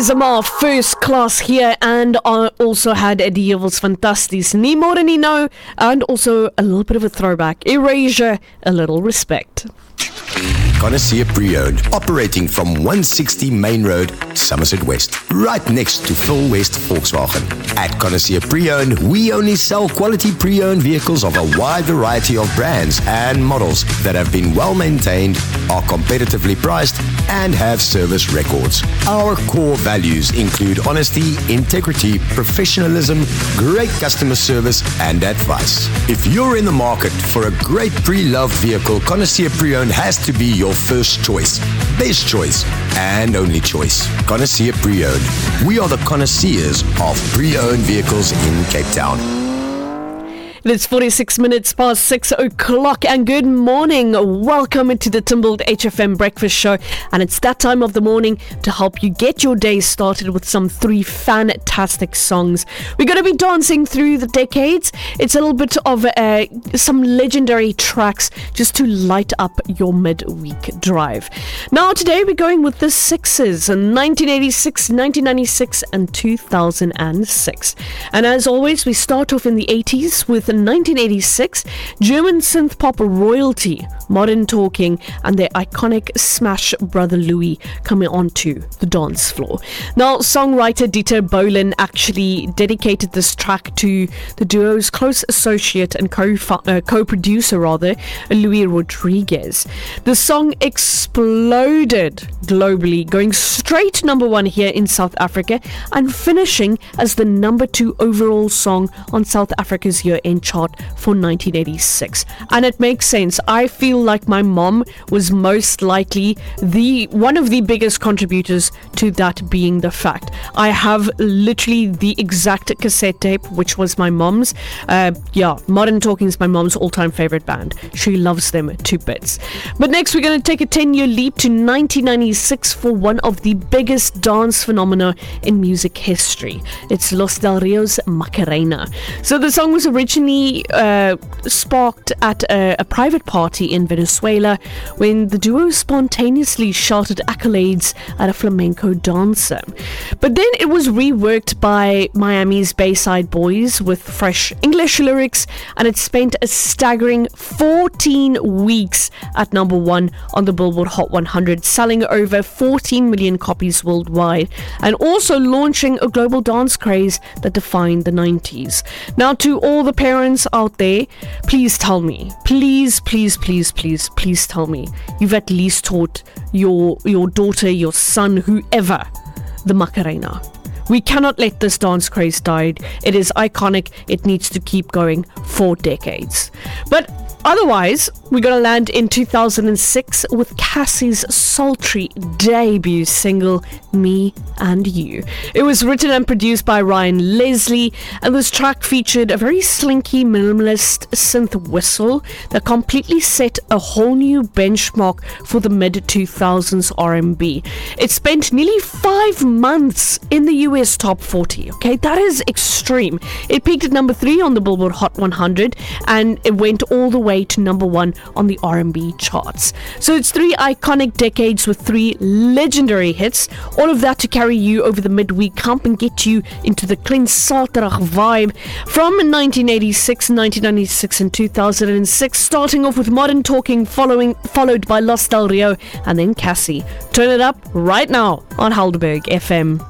Zamar first class here, and I also had Eddie Evans Fantasties, Ni More Ni No, and also a little bit of a throwback, Erasure, A Little Respect. Connoisseur Pre-Owned, operating from 160 Main Road, Somerset West, right next to Phil West Volkswagen. At Connoisseur Pre-Owned, we only sell quality pre-owned vehicles of a wide variety of brands and models that have been well maintained, are competitively priced, and have service records. Our core values include honesty, integrity, professionalism, great customer service, and advice. If you're in the market for a great pre-loved vehicle, Connoisseur Pre-Owned has to be your first choice, best choice, and only choice. Connoisseur Pre-Owned. We are the connoisseurs of pre-owned vehicles in Cape Town. It's 46 minutes past 6 o'clock, and good morning. Welcome to the Timbled HFM Breakfast Show, and it's that time of the morning to help you get your day started with some 3 fantastic songs. We're going to be dancing through the decades. It's a little bit of some legendary tracks just to light up your midweek drive. Now today we're going with the 6s, 1986, 1996 and 2006. And as always, we start off in the 80s with 1986, German synth pop royalty, Modern Talking, and their iconic Smash Brother Louie coming onto the dance floor. Now, songwriter Dieter Bohlen actually dedicated this track to the duo's close associate and co-producer, Louis Rodriguez. The song exploded globally, going straight to number 1 here in South Africa and finishing as the number 2 overall song on South Africa's year-end chart for 1986. And it makes sense. I feel like my mom was most likely one of the biggest contributors to that being the fact. I have literally the exact cassette tape, which was my mom's. Modern Talking is my mom's all-time favorite band. She loves them to bits. But next we're going to take a 10-year leap to 1996 for one of the biggest dance phenomena in music history. It's Los Del Rio's Macarena. So the song was originally sparked at a private party in Venezuela when the duo spontaneously shouted accolades at a flamenco dancer. But then it was reworked by Miami's Bayside Boys with fresh English lyrics, and it spent a staggering 14 weeks at number 1 on the Billboard Hot 100, selling over 14 million copies worldwide, and also launching a global dance craze that defined the 90s. Now, to all the parents out there, please tell me, please tell me you've at least taught your daughter, your son, whoever, the Macarena. We cannot let this dance craze die. It is iconic. It needs to keep going for decades. But otherwise, we're going to land in 2006 with Cassie's sultry debut single, Me and You. It was written and produced by Ryan Leslie, and this track featured a very slinky, minimalist synth whistle that completely set a whole new benchmark for the mid-2000s R&B. It spent nearly 5 months in the US Top 40, okay? That is extreme. It peaked at number 3 on the Billboard Hot 100, and it went all the way to number 1 on the R&B charts. So it's 3 iconic decades with 3 legendary hits, all of that to carry you over the midweek hump and get you into the Klein Saterdag vibe from 1986, 1996 and 2006, starting off with Modern Talking, followed by Los Del Rio, and then Cassie. Turn it up right now on Helderberg FM.